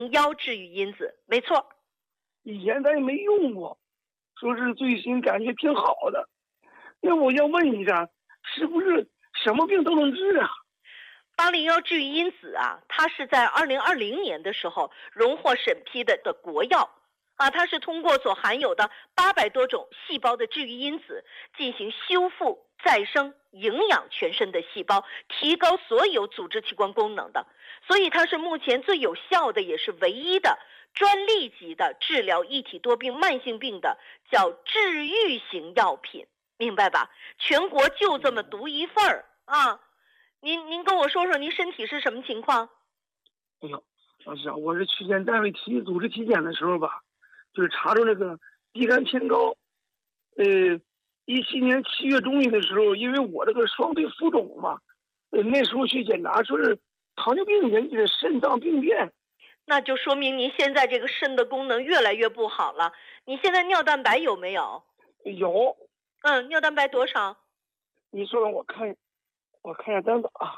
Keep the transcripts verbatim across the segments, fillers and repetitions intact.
腰治愈因子，没错。 以前咱也没用过，说是最新感觉挺好的。那我要问一下，是不是什么病都能治啊？ 八零幺治愈因子啊，它是在二零二零年的时候荣获审批的的国药啊，它是通过所含有的八百多种细胞的治愈因子进行修复、再生、营养全身的细胞，提高所有组织器官功能的，所以它是目前最有效的，也是唯一的专利级的治疗一体多病慢性病的叫治愈型药品，明白吧？全国就这么独一份儿啊。您您跟我说说您身体是什么情况？ 哎呦，老师啊，我是去年单位体组织体检的时候吧，就是查出那个乙肝偏高。呃，一七年七月中旬的时候，因为我这个双腿浮肿嘛，呃，那时候去检查说是糖尿病引起的肾脏病变。 那就说明您现在这个肾的功能越来越不好了。你现在尿蛋白有没有？ 有。 嗯，尿蛋白多少？ 你说让我看。我看一下单子啊，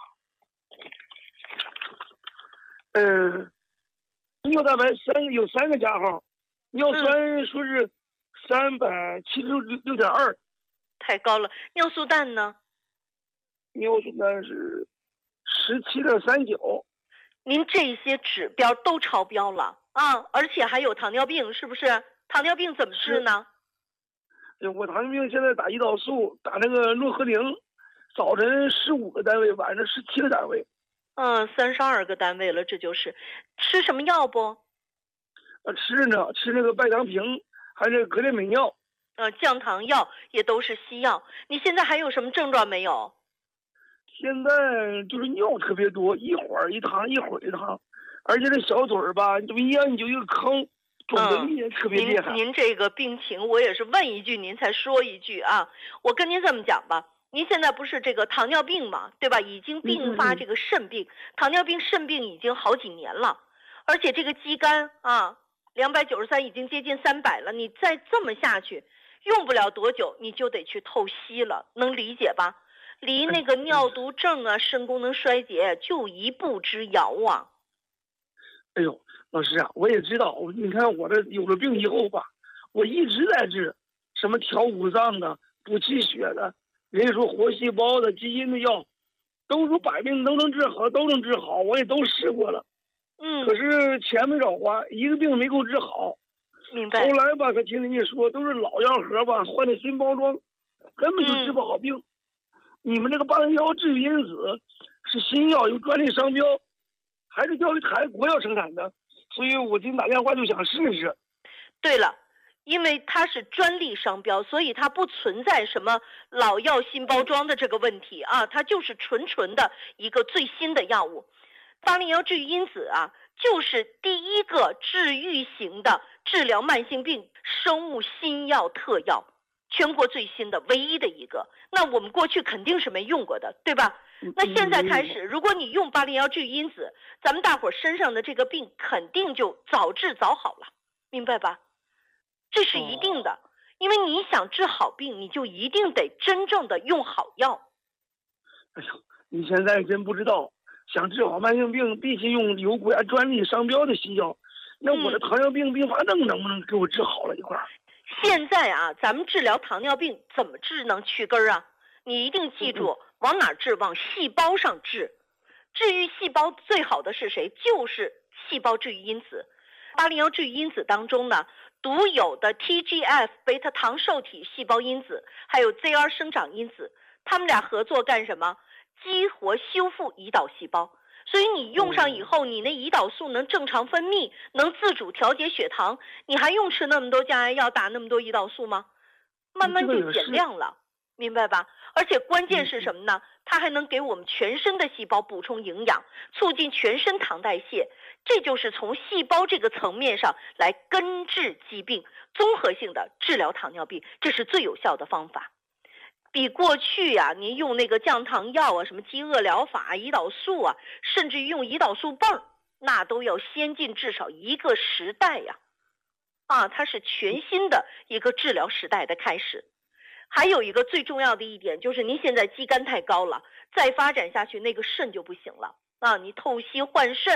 嗯，尿蛋白三有三个加号，尿酸说是三百七十六六点二， 太高了。尿素氮呢？ 尿素氮是十七点三九。 您这些指标都超标了啊，而且还有糖尿病，是不是？糖尿病怎么治呢？ 我糖尿病现在打胰岛素，打那个诺和灵。早晨十五个单位，晚上十七个单位， 嗯，三十二个单位了，这就是吃什么药不？ 呃，吃呢，吃那个拜糖平，还是格列美药， 呃，降糖药也都是西药。你现在还有什么症状没有？ 现在就是尿特别多，一会儿一趟，一会儿一趟，而且这小嘴儿吧，就一按就一个坑，肿的也特别厉害。 您您这个病情，我也是问一句您才说一句啊。我跟您这么讲吧。您现在不是这个糖尿病嘛，对吧？已经并发这个肾病，糖尿病、肾病已经好几年了，而且这个肌酐啊，两百九十三已经接近三百了。你再这么下去，用不了多久你就得去透析了，能理解吧？离那个尿毒症啊、肾功能衰竭就一步之遥啊。 哎呦，老师啊，我也知道，你看我这有了病以后吧，我一直在治，什么调五脏的、补气血的。人家说活细胞的基因的药，都说百病都能治好，都能治好，我也都试过了。 嗯。 可是钱没少花，一个病没够治好。 明白。 后来吧，可听人家说都是老药盒吧，换的新包装，根本就治不好病。嗯、你们这个八零幺治愈因子是新药，有专利商标，还是交给台国药生产的，所以我今天打电话就想试试。 对了。因为它是专利商标，所以它不存在什么老药新包装的这个问题啊，它就是纯纯的一个最新的药物。八零幺治愈因子啊，就是第一个治愈型的治疗慢性病生物新药特药，全国最新的唯一的一个。那我们过去肯定是没用过的，对吧？那现在开始，如果你用八零幺治愈因子，咱们大伙身上的这个病肯定就早治早好了，明白吧？这是一定的，因为你想治好病，你就一定得真正的用好药。 哎呦，你现在真不知道，想治好慢性病，必须用有国家专利商标的新药。那我的糖尿病并发症能不能给我治好了一块？ 现在啊，咱们治疗糖尿病怎么治能去根啊？你一定记住，嗯、往哪治？往细胞上治。治愈细胞最好的是谁？就是细胞治愈因子。八零幺治愈因子当中呢，独有的 T G F 贝塔糖受体细胞因子，还有 Z R 生长因子，他们俩合作干什么？激活修复胰岛细胞。所以你用上以后，你那胰岛素能正常分泌，能自主调节血糖，你还用吃那么多降压药，打那么多胰岛素吗？慢慢就减量了，明白吧？而且关键是什么呢？它还能给我们全身的细胞补充营养，促进全身糖代谢。这就是从细胞这个层面上来根治疾病，综合性的治疗糖尿病，这是最有效的方法。比过去啊，您用那个降糖药啊，什么饥饿疗法、胰岛素啊，甚至于用胰岛素泵，那都要先进至少一个时代呀！啊，它是全新的一个治疗时代的开始。还有一个最重要的一点就是，您现在肌酐太高了，再发展下去那个肾就不行了啊！你透析换肾，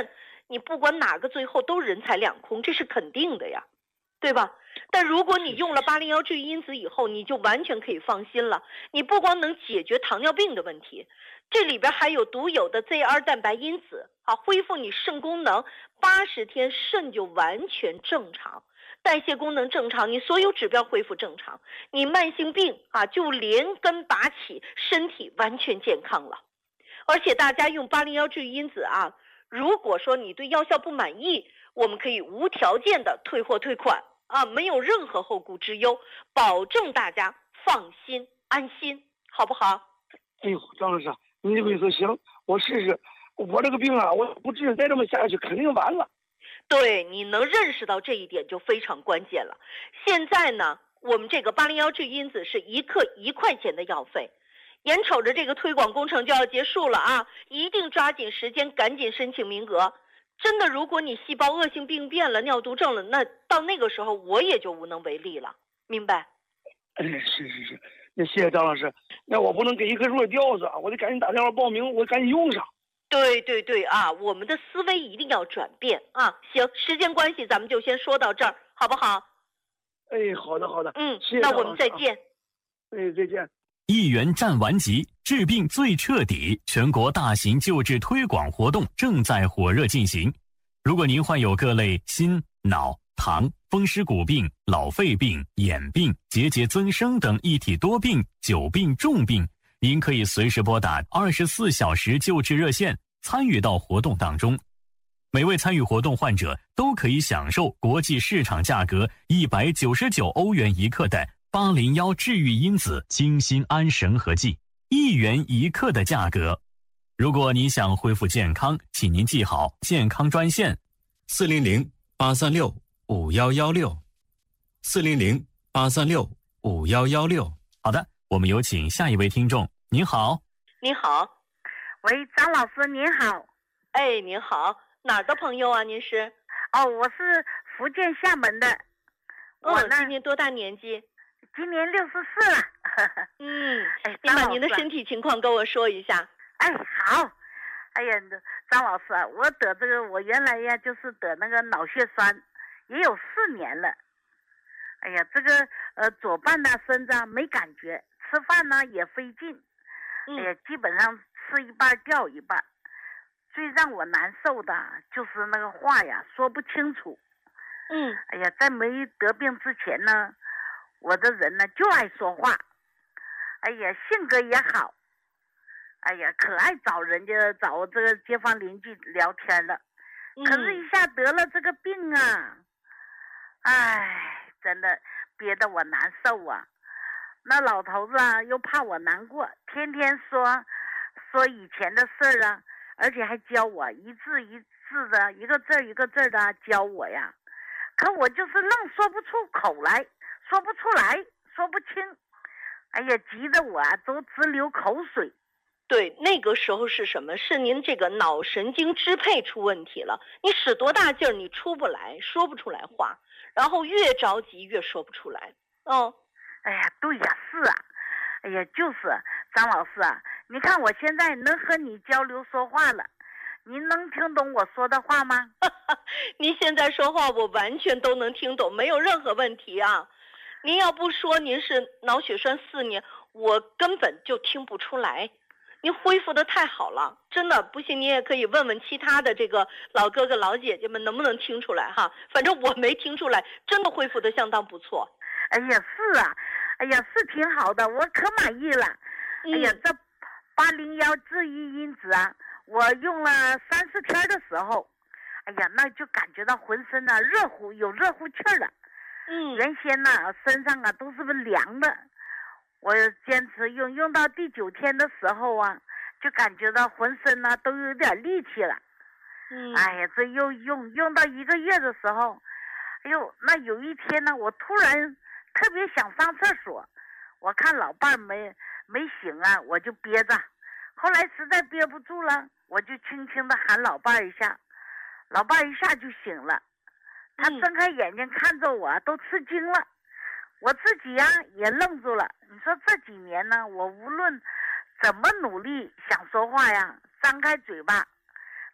你不管哪个最后都人财两空，这是肯定的呀，对吧？但如果你用了八零幺治愈因子以后，你就完全可以放心了。你不光能解决糖尿病的问题，这里边还有独有的 Z R 蛋白因子啊，恢复你肾功能，八十天肾就完全正常，代谢功能正常，你所有指标恢复正常，你慢性病啊就连根拔起，身体完全健康了。而且大家用八零幺治愈因子啊，如果说你对药效不满意，我们可以无条件的退货退款啊，没有任何后顾之忧，保证大家放心安心，好不好？ 哎呦，张老师，你这么一说行，我试试。我这个病啊，我不治，再这么下去肯定完了。 对，你能认识到这一点就非常关键了。现在呢，我们这个八零幺治愈因子是一克一块钱的药费，眼瞅着这个推广工程就要结束了啊，一定抓紧时间，赶紧申请名额。真的，如果你细胞恶性病变了、尿毒症了，那到那个时候我也就无能为力了，明白？ 哎，是是是，那谢谢张老师。那我不能给一棵树吊死，我得赶紧打电话报名，我赶紧用上。 对对对啊，我们的思维一定要转变啊！行，时间关系，咱们就先说到这儿，好不好？ 哎，好的好的， 嗯， 谢谢那我们再见。 哎，再见。 一元战完级，治病最彻底，全国大型救治推广活动正在火热进行。如果您患有各类心、脑、糖、风湿骨病、老肺病、眼病、结节增生等一体多病、久病重病，您可以随时拨打二十四小时救治热线，参与到活动当中。每位参与活动患者都可以享受国际市场价格一百九十九欧元一克的八零幺治愈因子精心安神合剂，一元一克的价格。如果你想恢复健康，请您记好健康专线四零零八三六五幺幺六四零零八三六五幺幺六。好的，我们有请下一位听众。您好。 您好。 喂，张老师您好。 哎，您好，哪儿的朋友啊？您是？ 哦，我是福建厦门的。 嗯，我今年多大年纪？ 今年六十四了。 嗯，哎，您把您的身体情况跟我说一下。 哎，好。哎呀，张老师啊，我得这个，我原来呀就是得那个脑血栓，也有四年了。哎呀，这个呃左半呢身子没感觉，吃饭呢也费劲。哎呀，基本上吃一半掉一半。最让我难受的就是那个话呀说不清楚。 嗯， 哎呀，在没得病之前呢，我这人呢就爱说话。哎呀，性格也好。哎呀，可爱找人家找这个街坊邻居聊天了。可是，一下得了这个病啊，哎，真的憋得我难受啊。那老头子啊，又怕我难过，天天说说以前的事儿啊，而且还教我一字一字的，一个字儿一个字儿的教我呀。可我就是愣说不出口来，说不出来，说不清。哎呀，急得我啊都直流口水。 对，那个时候是什么？是您这个脑神经支配出问题了。你使多大劲儿，你出不来，说不出来话，然后越着急越说不出来。哦， 哎呀，对呀，是啊，哎呀，就是张老师啊，你看我现在能和你交流说话了，您能听懂我说的话吗？ 您现在说话我完全都能听懂，没有任何问题啊。您要不说您是脑血栓四年，我根本就听不出来。您恢复的太好了，真的不信，您也可以问问其他的这个老哥哥老姐姐们能不能听出来哈。反正我没听出来，真的恢复的相当不错。 哎呀，是啊，哎呀，是挺好的，我可满意了。嗯、哎呀，这八零幺治愈因子啊，我用了三四天的时候，哎呀，那就感觉到浑身啊热乎，有热乎气儿了。 嗯， 原先呢、啊、身上啊都是不凉的。我坚持用，用到第九天的时候啊，就感觉到浑身呢、啊、都有点力气了。 嗯， 哎呀，这又用用到一个月的时候，哎呦，那有一天呢，我突然特别想上厕所，我看老伴儿没没醒啊，我就憋着。后来实在憋不住了，我就轻轻的喊老伴儿一下，老伴儿一下就醒了。他睁开眼睛看着我，都吃惊了。我自己呀、啊、也愣住了。你说这几年呢，我无论怎么努力想说话呀，张开嘴巴，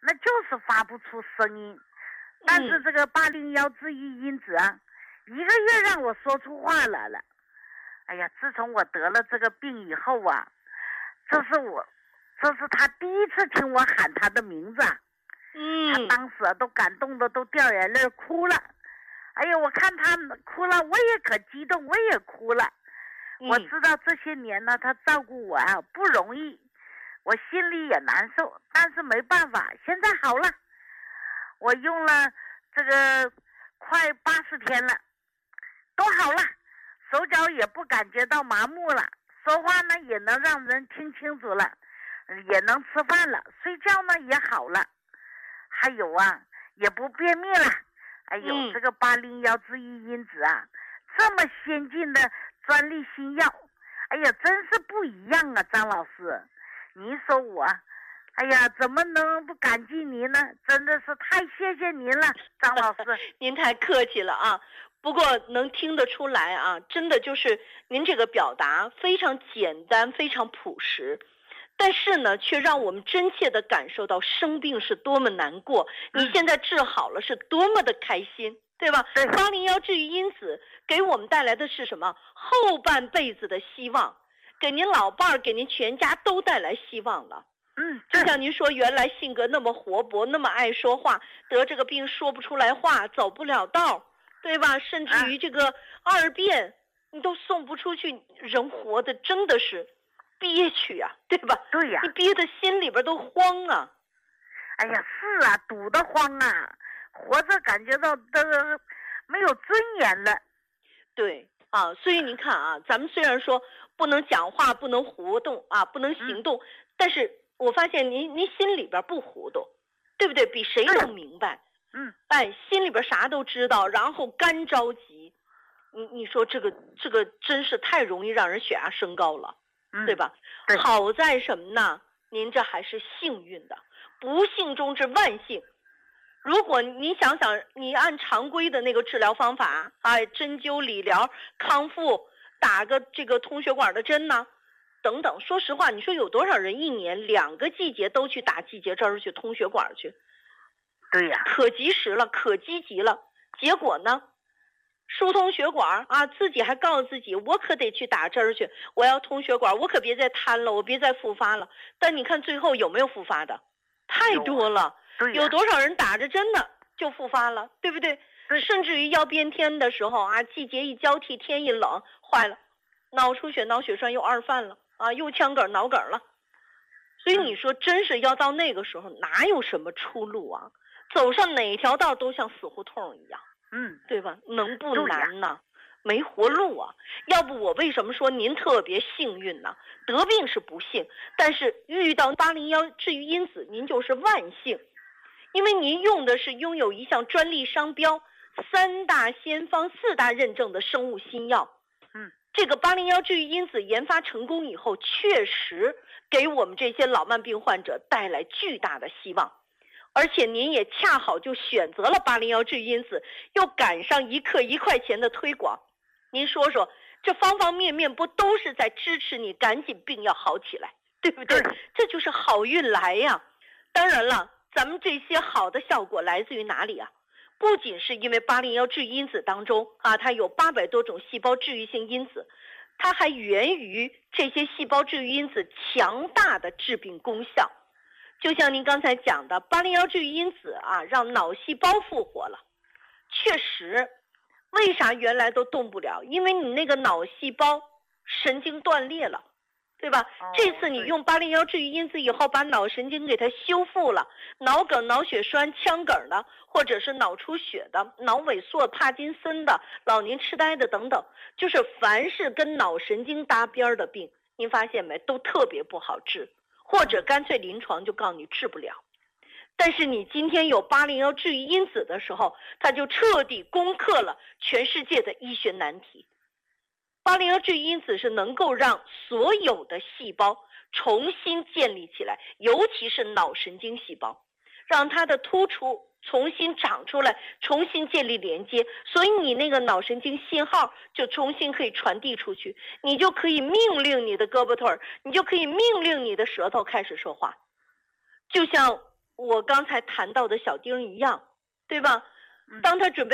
那就是发不出声音。但是这个八零幺治愈因子啊，一个月让我说出话来了。哎呀，自从我得了这个病以后啊，这是我，这是他第一次听我喊他的名字啊。 嗯， 他当时啊都感动的都掉眼泪哭了。哎呀，我看他哭了，我也可激动，我也哭了。 嗯、 我知道这些年呢，他照顾我啊不容易，我心里也难受，但是没办法，现在好了。我用了这个快八十天了，都好了，手脚也不感觉到麻木了，说话呢也能让人听清楚了，也能吃饭了，睡觉呢也好了，还有啊也不便秘了。哎呦， 嗯、 这个八零幺治愈因子啊，这么先进的专利新药，哎呀，真是不一样啊，张老师，你说我。哎呀，怎么能不感激您呢？真的是太谢谢您了，张老师。 您太客气了啊！不过能听得出来啊，真的就是您这个表达非常简单，非常朴实，但是呢，却让我们真切地感受到生病是多么难过，你现在治好了是多么的开心，对吧？ 对。 八零幺治愈因子给我们带来的是什么？后半辈子的希望，给您老伴儿，给您全家都带来希望了。 嗯， 就像您说，原来性格那么活泼，那么爱说话，得这个病说不出来话，走不了道，对吧？甚至于这个二便，你都送不出去，人活的真的是憋屈啊，对吧？ 对呀， 你憋的心里边都慌啊。 哎呀，是啊，堵得慌啊，活着感觉到都没有尊严了。 对啊，所以您看啊，咱们虽然说不能讲话，不能活动啊，不能行动，嗯、但是。我发现您您心里边不糊涂，对不对？比谁都明白， 嗯， 哎，心里边啥都知道，然后干着急，你你说这个这个真是太容易让人血压升高了， 嗯、 对吧？ 对。 好在什么呢？您这还是幸运的，不幸中之万幸。如果你想想，你按常规的那个治疗方法，哎，针灸、理疗、康复，打个这个通血管的针呢？等等，说实话，你说有多少人一年两个季节都去打季节针去通血管去？ 对呀， 可及时了，可积极了。结果呢，疏通血管啊，自己还告诉自己，我可得去打针去，我要通血管，我可别再瘫了，我别再复发了。但你看最后有没有复发的？太多了， 有, 有多少人打着针的就复发了，对不对？ 对， 甚至于要变天的时候啊，季节一交替，天一冷，坏了，脑出血、脑血栓又二犯了。啊，又腔梗脑梗了，所以你说真是要到那个时候，哪有什么出路啊？走上哪条道都像死胡同一样， 嗯， 对吧？能不难呢？没活路啊！要不我为什么说您特别幸运呢？得病是不幸，但是遇到八零幺治愈因子，您就是万幸，因为您用的是拥有一项专利商标、三大先方、四大认证的生物新药。 嗯。 这个八零幺治愈因子研发成功以后，确实给我们这些老慢病患者带来巨大的希望，而且您也恰好就选择了八零幺治愈因子，又赶上一克一块钱的推广，您说说，这方方面面不都是在支持你赶紧病要好起来，对不对？ 对， 这就是好运来呀。当然了，咱们这些好的效果来自于哪里啊？不仅是因为八零幺治愈因子当中啊，它有八百多种细胞治愈性因子，它还源于这些细胞治愈因子强大的致病功效。就像您刚才讲的，八零幺治愈因子啊，让脑细胞复活了。确实，为啥原来都动不了？因为你那个脑细胞神经断裂了。对吧？ 哦、 这次你用八零幺治愈因子以后，把脑神经给它修复了，脑梗、脑血栓、腔梗的，或者是脑出血的、脑萎缩、帕金森的、老年痴呆的等等，就是凡是跟脑神经搭边的病，您发现没，都特别不好治，或者干脆临床就告诉你治不了。但是你今天有八零幺治愈因子的时候，它就彻底攻克了全世界的医学难题。八零幺治愈因子是能够让所有的细胞重新建立起来，尤其是脑神经细胞，让它的突出重新长出来，重新建立连接，所以你那个脑神经信号就重新可以传递出去，你就可以命令你的胳膊腿儿，你就可以命令你的舌头开始说话。就像我刚才谈到的小丁一样，对吧？当他准备